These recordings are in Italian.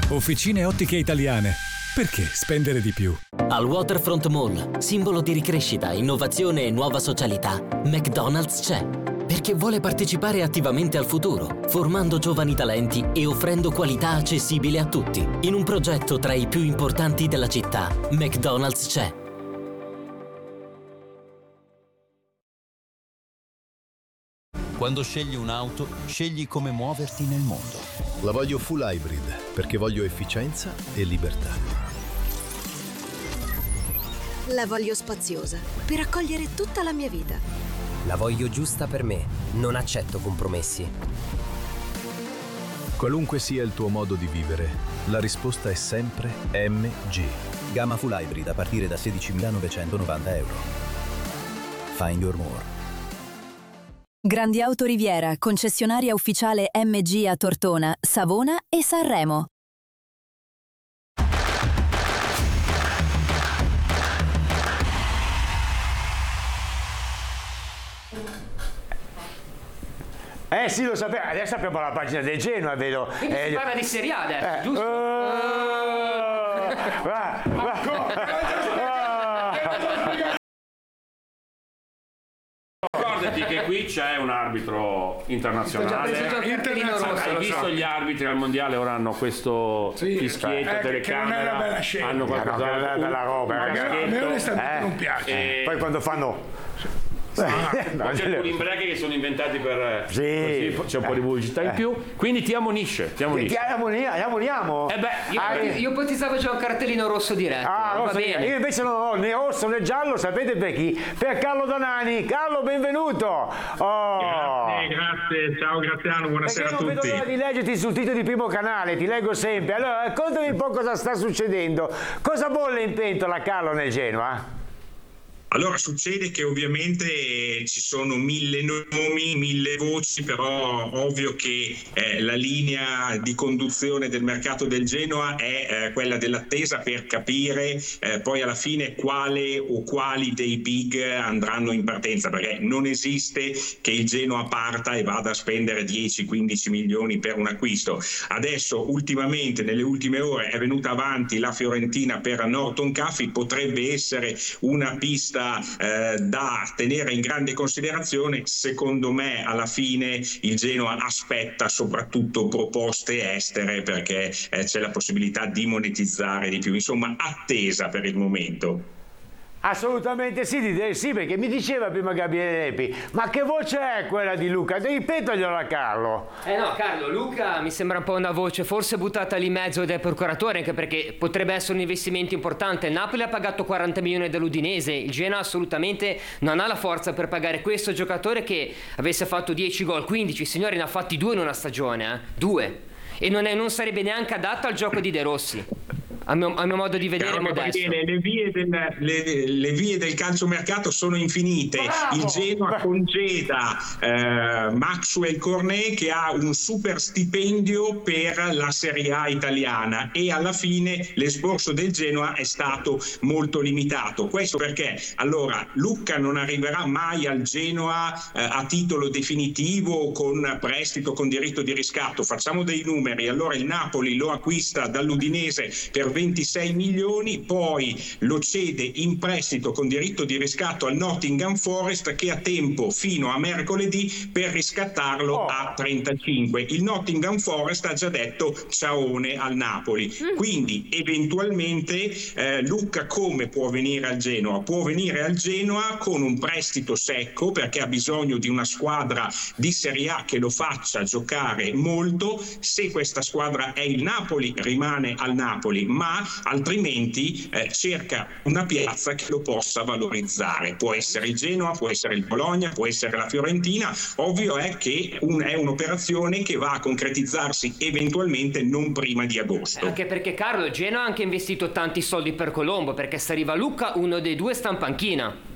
Officine Ottiche Italiane. Perché spendere di più? Al Waterfront Mall, simbolo di ricrescita, innovazione e nuova socialità, McDonald's c'è. Perché vuole partecipare attivamente al futuro, formando giovani talenti e offrendo qualità accessibile a tutti. In un progetto tra i più importanti della città, McDonald's c'è. Quando scegli un'auto, scegli come muoverti nel mondo. La voglio full hybrid perché voglio efficienza e libertà. La voglio spaziosa per accogliere tutta la mia vita. La voglio giusta per me, non accetto compromessi. Qualunque sia il tuo modo di vivere, la risposta è sempre MG. Gamma full hybrid a partire da €16.990. Find your more. Grandi Auto Riviera, concessionaria ufficiale MG a Tortona, Savona e Sanremo. Sì, lo sapevo. Adesso apriamo la pagina del Genoa, vedo. Quindi si parla di Serie A adesso, giusto? Ricordati che qui c'è un arbitro internazionale. Hai visto gli arbitri al mondiale ora hanno questo fischietto, telecamera, hanno qualcosa, bella roba, ragazzi. Non piace. Poi quando fanno c'è il pulimbracche che sono inventati per così c'è un po' di pubblicità in più, quindi ti ammonisce. Ti ammoniamo? Io ipotizzavo già un cartellino rosso diretto. Va bene. Io invece non ho né rosso né giallo, sapete per chi? Per Carlo Danani. Carlo, benvenuto. Grazie, ciao Graziano, buonasera a tutti. Non vedo l'ora di leggerti sul sito di Primo Canale, ti leggo sempre. Allora, raccontami un po' cosa sta succedendo. Cosa bolle in pentola, Carlo, nel Genoa? Allora, succede che ovviamente ci sono 1000 nomi, 1000 voci, però ovvio che la linea di conduzione del mercato del Genoa è quella dell'attesa per capire poi alla fine quale o quali dei big andranno in partenza, perché non esiste che il Genoa parta e vada a spendere 10-15 milioni per un acquisto. Adesso ultimamente, nelle ultime ore, è venuta avanti la Fiorentina per Norton Caffey, potrebbe essere una pista da tenere in grande considerazione. Secondo me alla fine il Genoa aspetta soprattutto proposte estere perché c'è la possibilità di monetizzare di più, insomma attesa per il momento. Assolutamente sì, perché mi diceva prima Gabriele Nepi, ma che voce è quella di Luca? Ripetoglielo a Carlo. No, Carlo, Luca mi sembra un po' una voce forse buttata lì in mezzo dal procuratore, anche perché potrebbe essere un investimento importante. Il Napoli ha pagato 40 milioni dall'Udinese, il Genoa assolutamente non ha la forza per pagare questo giocatore che avesse fatto 10 gol, 15, signori, ne ha fatti 2 in una stagione, 2. E non sarebbe neanche adatto al gioco di De Rossi. A mio modo di vedere, Modesto. Le vie del calciomercato sono infinite. Il Genoa congeda Maxwell Cornet, che ha un super stipendio per la Serie A italiana, e alla fine l'esborso del Genoa è stato molto limitato. Questo perché allora Lucca non arriverà mai al Genoa a titolo definitivo con prestito con diritto di riscatto. Facciamo dei numeri. Allora il Napoli lo acquista dall'Udinese per 26 milioni, poi lo cede in prestito con diritto di riscatto al Nottingham Forest, che ha tempo fino a mercoledì per riscattarlo a 35. Il Nottingham Forest ha già detto ciaone al Napoli. Quindi eventualmente Lucca come può venire al Genoa? Può venire al Genoa con un prestito secco, perché ha bisogno di una squadra di Serie A che lo faccia giocare molto. Se questa squadra è il Napoli, rimane al Napoli, ma altrimenti cerca una piazza che lo possa valorizzare. Può essere il Genoa, può essere il Bologna, può essere la Fiorentina. Ovvio è che è un'operazione che va a concretizzarsi eventualmente non prima di agosto. Anche perché Carlo, il Genoa ha anche investito tanti soldi per Colombo, perché se arriva Lucca uno dei due sta in panchina.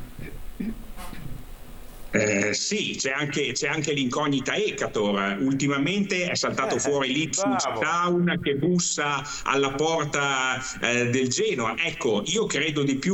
Sì, c'è anche l'incognita Ekator. Ultimamente è saltato fuori l'Ipswich Town che bussa alla porta del Genoa. Ecco, io credo di più